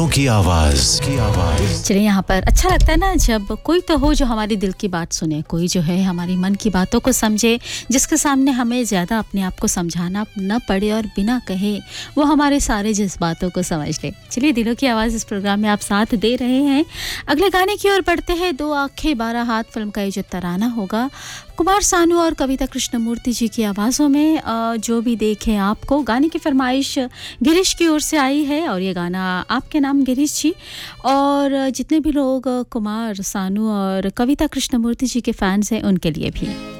दिलों की आवाज चलिए यहाँ पर अच्छा लगता है ना जब कोई तो हो जो हमारे दिल की बात सुने, कोई जो है हमारी मन की बातों को समझे, जिसके सामने हमें ज़्यादा अपने आप को समझाना न पड़े और बिना कहे वो हमारे सारे जज्बातों को समझ ले। चलिए दिलों की आवाज़ इस प्रोग्राम में आप साथ दे रहे हैं। अगले गाने की ओर बढ़ते हैं। 2 आँखें 12 हाथ फिल्म का ये जो तराना होगा कुमार सानू और कविता कृष्णमूर्ति जी की आवाज़ों में, जो भी देखे आपको। गाने की फरमाइश गिरीश की ओर से आई है और ये गाना आपके नाम गिरीश जी, और जितने भी लोग कुमार सानू और कविता कृष्णमूर्ति जी के फैंस हैं उनके लिए भी।